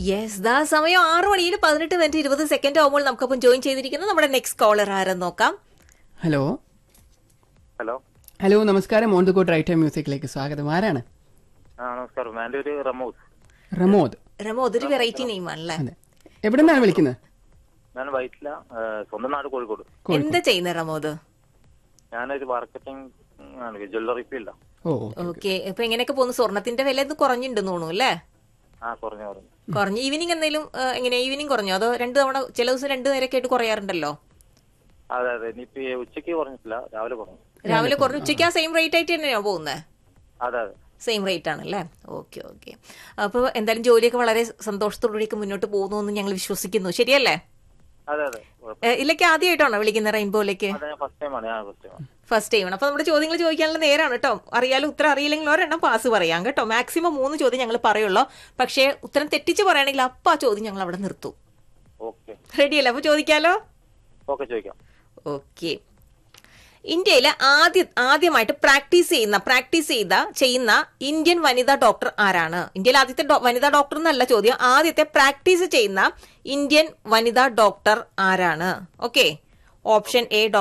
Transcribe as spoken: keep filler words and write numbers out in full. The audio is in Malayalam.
യെസ് ദാ സമയം ആറു മണിയിൽ പതിനെട്ട് മിനിറ്റ് ഇരുപത് സെക്കൻഡ് ആവുമ്പോൾ നമുക്കപ്പം ജോയിൻ ചെയ്തിരിക്കുന്നത് നമ്മുടെ നെക്സ്റ്റ് കോളർ ആരെന്ന് നോക്കാം. ഹലോ ഹലോ ഹലോ നമസ്കാരം. On the go drive time മ്യൂസിക്കിലേക്ക് സ്വാഗതം. ആരാണ്? ആ നമസ്കാരം. എൻ്റെ ഒരു റമോസ്. റമോദ്. റമോദ് ഒരു വെറൈറ്റി നെയിം ആണല്ലേ. അതെ. എവിടെ നിന്നാണ് വിളിക്കുന്നത്? ഞാൻ വൈറ്റില, സ്വന്തം നാട് കോഴിക്കോട്. എന്താ ചെയ്യുന്നത് റമോദ്? ഞാനൊരു മാർക്കറ്റിംഗ് ആണ്, ജ്വല്ലറി ഫീൽഡാ. ഓ ഓക്കെ. ഇപ്പൊ എങ്ങനെയൊക്കെ പോകുന്നു? സ്വർണത്തിന്റെ വില ഇത് കുറഞ്ഞിട്ടുണ്ടെന്ന് തോന്നുന്നു അല്ലേ? ആ കുറഞ്ഞു കുറഞ്ഞു കുറഞ്ഞു. ഈവനിങ് എന്തെങ്കിലും എങ്ങനെ ഈവനിങ് കുറഞ്ഞോ അതോ രണ്ടു തവണ ചില ദിവസം രണ്ടു നേരൊക്കെ ആയിട്ട് കുറയാറുണ്ടല്ലോ? അതെ അതെ. ഇനിയിപ്പോ ഉച്ചക്ക് കുറഞ്ഞിട്ടില്ല, രാവിലെ കുറഞ്ഞു. രാവിലെ കുറഞ്ഞു. ഉച്ചയ്ക്ക് ആ സെയിം റേറ്റ് ആയിട്ട് തന്നെയാണോ പോകുന്നത്? അതെ അതെ സെയിം റേറ്റ് ആണല്ലേ. Okay okay. അപ്പോൾ എന്തായാലും ജോലിയൊക്കെ വളരെ സന്തോഷത്തോടുകൂടിയൊക്കെ മുന്നോട്ട് പോകുന്നു എന്ന് ഞങ്ങൾ വിശ്വസിക്കുന്നു. ശരിയല്ലേ? അതെ അതെ. ഇതിലേക്ക് ആദ്യമായിട്ടാണോ വിളിക്കുന്നത് റെയിൻബോയിലേക്ക്? ഫസ്റ്റ് ടൈമാണ്. ഞാൻ ഫസ്റ്റ് ടൈമാണ്. ഫസ്റ്റ് ടൈമാണ്. അപ്പൊ നമ്മുടെ ചോദ്യങ്ങൾ ചോദിക്കാനുള്ള നേരാണ് കേട്ടോ. അറിയാലോ, ഉത്തരം അറിയില്ലെങ്കിൽ ഒരെണ്ണം പാസ് പറയാം കേട്ടോ. മാക്സിമം മൂന്ന് ചോദ്യം ഞങ്ങൾ പറയുള്ളൂ. പക്ഷേ ഉത്തരം തെറ്റിച്ച് പറയുകയാണെങ്കിൽ അപ്പൊ ആ ചോദ്യം ഞങ്ങൾ അവിടെ നിർത്തും. ഓക്കെ റെഡിയല്ലേ? അപ്പൊ ചോദിക്കാലോ? ഓക്കെ ചോദിക്കാം. ഓക്കെ. ഇന്ത്യയിൽ ആദ്യ ആദ്യമായിട്ട് പ്രാക്ടീസ് ചെയ്യുന്ന പ്രാക്ടീസ് ചെയ്ത ചെയ്യുന്ന ഇന്ത്യൻ വനിതാ ഡോക്ടർ ആരാണ്? ഇന്ത്യയിൽ ആദ്യത്തെ വനിതാ ഡോക്ടർ എന്നല്ല ചോദ്യം. ആദ്യത്തെ പ്രാക്ടീസ് ചെയ്യുന്ന ഇന്ത്യൻ വനിതാ ഡോക്ടർ ആരാണ്? ഓക്കെ. Option A